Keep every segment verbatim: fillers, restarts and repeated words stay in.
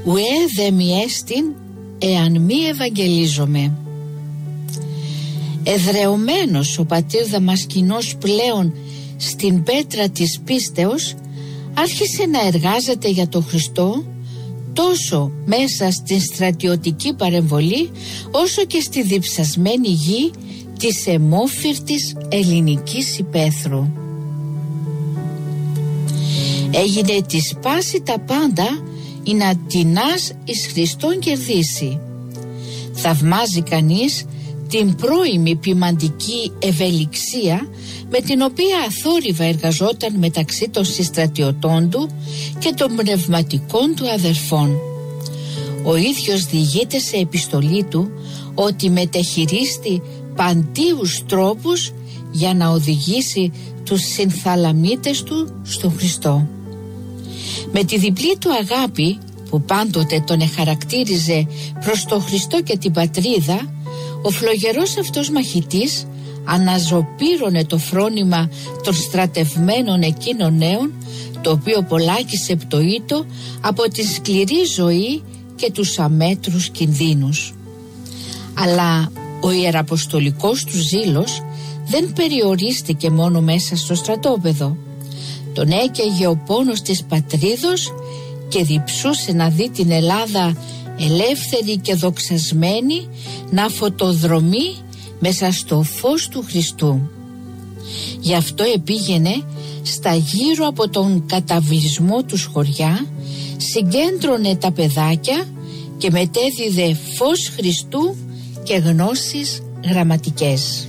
ουέ δε μη έστιν εάν μη ευαγγελίζομαι. Εδρεωμένος ο πατήρ Δαμασκηνός πλέον στην πέτρα της πίστεως, άρχισε να εργάζεται για τον Χριστό τόσο μέσα στην στρατιωτική παρεμβολή όσο και στη διψασμένη γη της αιμόφυρτης ελληνικής υπαίθρου. Έγινε της πάση τα πάντα ή να τεινάς εις Χριστόν κερδίσει. Θαυμάζει κανείς την πρώιμη ποιμαντική ευελιξία με την οποία αθόρυβα εργαζόταν μεταξύ των συστρατιωτών του και των πνευματικών του αδερφών. Ο ίδιος διηγείται σε επιστολή του ότι μετεχειρίστη παντίους τρόπους για να οδηγήσει τους συνθαλαμίτες του στον Χριστό. Με τη διπλή του αγάπη που πάντοτε τον εχαρακτήριζε προς τον Χριστό και την πατρίδα, ο φλογερός αυτός μαχητής αναζωπήρωνε το φρόνημα των στρατευμένων εκείνων νέων, το οποίο πολλάκις πτωείτο από τη σκληρή ζωή και τους αμέτρους κινδύνους. Αλλά ο ιεραποστολικός του ζήλος δεν περιορίστηκε μόνο μέσα στο στρατόπεδο. Τον έκαιγε ο πόνος της πατρίδος και διψούσε να δει την Ελλάδα ελεύθερη και δοξασμένη να φωτοδρομεί μέσα στο φως του Χριστού. Γι' αυτό επήγαινε στα γύρω από τον καταβλισμό του χωριά, συγκέντρωνε τα παιδάκια και μετέδιδε φως Χριστού και γνώσεις γραμματικές.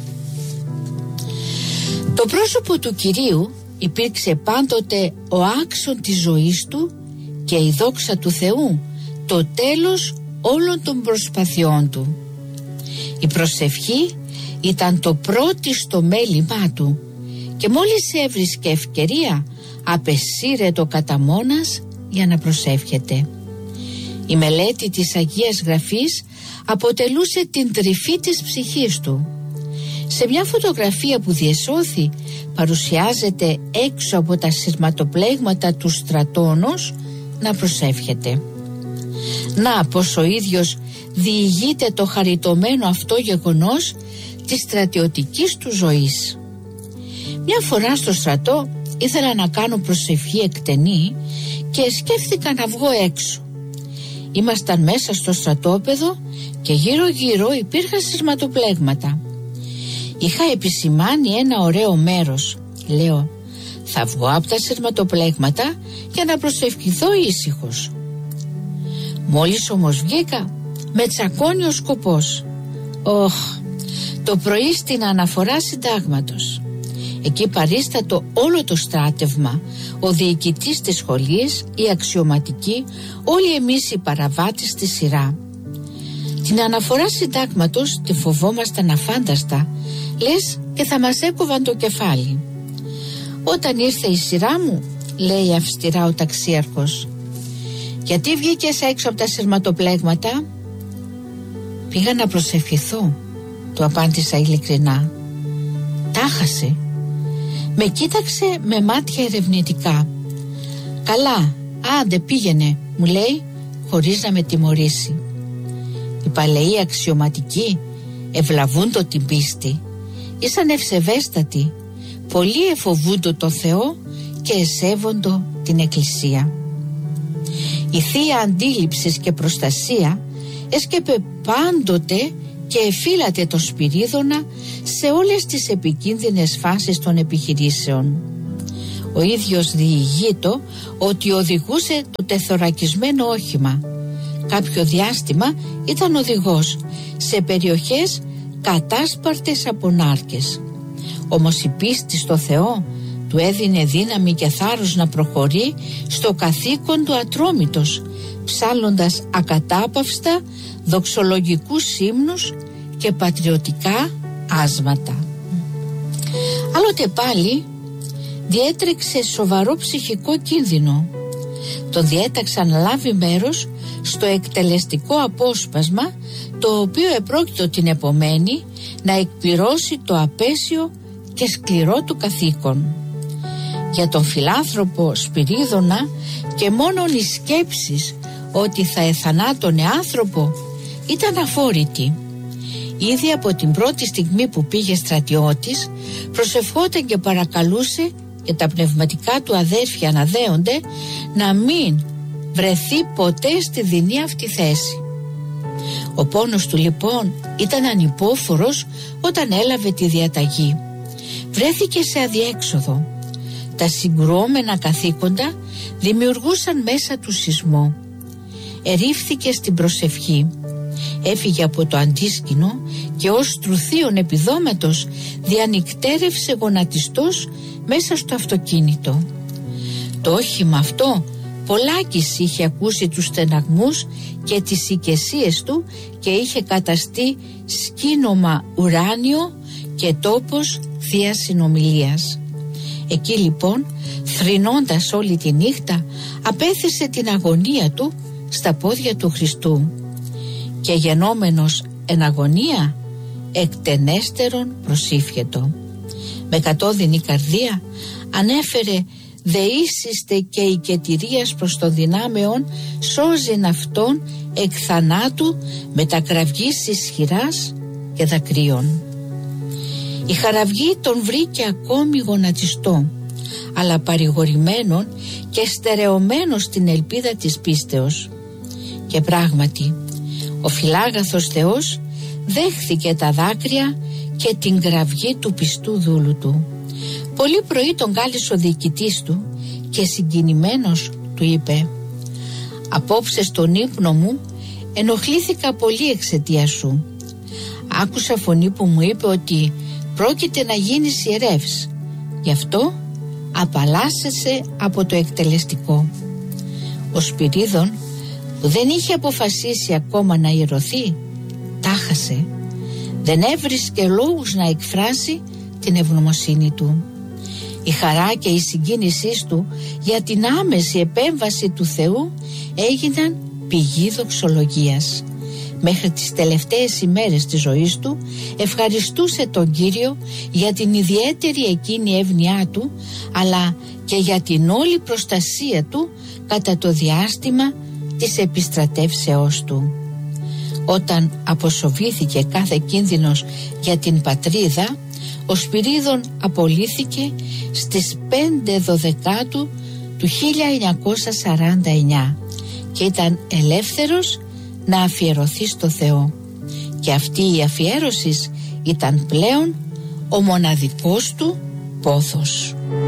Το πρόσωπο του Κυρίου υπήρξε πάντοτε ο άξον της ζωής του και η δόξα του Θεού το τέλος όλων των προσπαθειών του. Η προσευχή ήταν το πρώτιστο μέλημά του και μόλις έβρισκε ευκαιρία απεσύρε το κατά μόνας για να προσεύχεται. Η μελέτη της Αγίας Γραφής αποτελούσε την τρυφή της ψυχής του. Σε μια φωτογραφία που διεσώθη παρουσιάζεται έξω από τα σειρματοπλέγματα του στρατώνος να προσεύχεται. Να πως ο ίδιος διηγείται το χαριτωμένο αυτό γεγονός της στρατιωτικής του ζωής. Μια φορά στο στρατό ήθελα να κάνω προσευχή εκτενή και σκέφτηκα να βγω έξω. Ήμασταν μέσα στο στρατόπεδο και γύρω γύρω υπήρχαν σειρματοπλέγματα. Είχα επισημάνει ένα ωραίο μέρος. Λέω, θα βγω από τα σειρματοπλέγματα για να προσευχηθώ ήσυχος. Μόλις όμως βγήκα, με τσακώνει ο σκοπός. Ωχ, το πρωί στην αναφορά συντάγματος. Εκεί παρίστατο όλο το στράτευμα, ο διοικητής της σχολής, οι αξιωματικοί, όλοι εμείς οι παραβάτες στη σειρά. Την αναφορά συντάγματος τη φοβόμασταν αφάνταστα, λες και θα μας έκοβαν το κεφάλι. Όταν ήρθε η σειρά μου, λέει αυστηρά ο ταξίαρχος, γιατί βγήκες έξω από τα σειρματοπλέγματα? Πήγα να προσευχηθώ, του απάντησα ειλικρινά. Τάχασε. Με κοίταξε με μάτια ερευνητικά. Καλά, άντε πήγαινε, μου λέει, χωρίς να με τιμωρήσει. Οι παλαιοί αξιωματικοί ευλαβούντο την πίστη, ήσαν ευσεβέστατοι, πολλοί εφοβούντο το Θεό και εσέβοντο την Εκκλησία. Η θεία αντίληψης και προστασία έσκεπε πάντοτε και εφύλατε το Σπυρίδωνα σε όλες τις επικίνδυνες φάσεις των επιχειρήσεων. Ο ίδιος διηγείτο ότι οδηγούσε το τεθωρακισμένο όχημα. Κάποιο διάστημα ήταν οδηγός σε περιοχές κατάσπαρτες από νάρκες. Όμως η πίστη στο Θεό του έδινε δύναμη και θάρρος να προχωρεί στο καθήκον του ατρόμητος, ψάλλοντας ακατάπαυστα δοξολογικούς ύμνους και πατριωτικά άσματα. Άλλοτε πάλι διέτρεξε σοβαρό ψυχικό κίνδυνο. Τον διέταξαν να λάβει μέρος στο εκτελεστικό απόσπασμα, το οποίο επρόκειτο την επομένη να εκπληρώσει το απέσιο και σκληρό του καθήκον. Για τον φιλάνθρωπο Σπυρίδωνα και μόνον οι σκέψεις ότι θα εθανάτωνε άνθρωπο ήταν αφόρητη. Ήδη από την πρώτη στιγμή που πήγε στρατιώτης προσευχόταν και παρακαλούσε και τα πνευματικά του αδέρφια να δέονται να μην βρεθεί ποτέ στη δεινή αυτή θέση. Ο πόνος του λοιπόν ήταν ανυπόφορος όταν έλαβε τη διαταγή. Βρέθηκε σε αδιέξοδο. Τα συγκρουόμενα καθήκοντα δημιουργούσαν μέσα του σεισμό. Ερήφθηκε στην προσευχή. Έφυγε από το αντίσκηνο και ως τρουθίον επιδόματος διανυκτέρευσε γονατιστός μέσα στο αυτοκίνητο. Το όχημα αυτό πολλάκις είχε ακούσει τους στεναγμούς και τις οικεσίες του και είχε καταστεί σκήνομα ουράνιο και τόπος θείας συνομιλίας. Εκεί λοιπόν, θρηνώντας όλη τη νύχτα, απέθεσε την αγωνία του στα πόδια του Χριστού και γενόμενος εν αγωνία εκτενέστερον προσήφιετο. Με κατώδυνη καρδία ανέφερε «Δεήσιστε και οικετηρίας προς το δυνάμεον σώζειν αυτόν εκ θανάτου με τα κραυγής ισχυράς και δακρύων». Η χαραυγή τον βρήκε ακόμη γονατιστό, αλλά παρηγορημένον και στερεωμένο στην ελπίδα της πίστεως. Και πράγματι, ο φιλάγαθος Θεός δέχθηκε τα δάκρυα και την κραυγή του πιστού δούλου του. Πολύ πρωί τον κάλεσε ο διοικητής του και συγκινημένος του είπε «Απόψε στον ύπνο μου ενοχλήθηκα πολύ εξαιτία σου. Άκουσα φωνή που μου είπε ότι πρόκειται να γίνεις ιερεύς. Γι' αυτό απαλλάσσεσαι από το εκτελεστικό». Ο Σπυρίδων, που δεν είχε αποφασίσει ακόμα να ιερωθεί, τάχασε. Δεν έβρισκε λόγους να εκφράσει την ευγνωμοσύνη του. Η χαρά και η συγκίνησή του για την άμεση επέμβαση του Θεού έγιναν πηγή δοξολογίας. Μέχρι τις τελευταίες ημέρες της ζωής του ευχαριστούσε τον Κύριο για την ιδιαίτερη εκείνη εύνοιά του, αλλά και για την όλη προστασία του κατά το διάστημα της επιστρατεύσεώς του. Όταν αποσοβήθηκε κάθε κίνδυνος για την πατρίδα, ο Σπυρίδων απολύθηκε στις πέντε Δωδεκάτου του χίλια εννιακόσια σαράντα εννιά και ήταν ελεύθερος να αφιερωθεί στο Θεό. Και αυτή η αφιέρωση ήταν πλέον ο μοναδικός του πόθος.